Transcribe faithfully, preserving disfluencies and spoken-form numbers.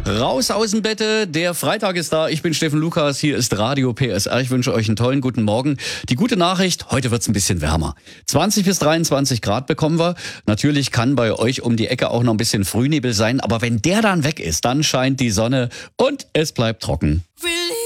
Raus aus dem Bette, der Freitag ist da. Ich bin Steffen Lukas, hier ist Radio P S R. Ich wünsche euch einen tollen guten Morgen. Die gute Nachricht, heute wird's ein bisschen wärmer. zwanzig bis dreiundzwanzig Grad bekommen wir. Natürlich kann bei euch um die Ecke auch noch ein bisschen Frühnebel sein, aber wenn der dann weg ist, dann scheint die Sonne und es bleibt trocken. Will